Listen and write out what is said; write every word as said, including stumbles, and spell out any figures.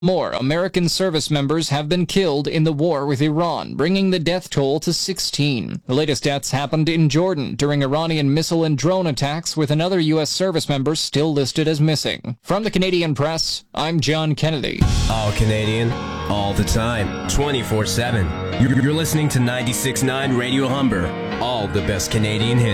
More American service members have been killed in the war with Iran, bringing the death toll to sixteen. The latest deaths happened in Jordan during Iranian missile and drone attacks, with another U S service member still listed as missing. From the Canadian Press, I'm John Kennedy. All Canadian, all the time, twenty-four seven. You're listening to ninety-six point nine Radio Humber. All the best Canadian hits.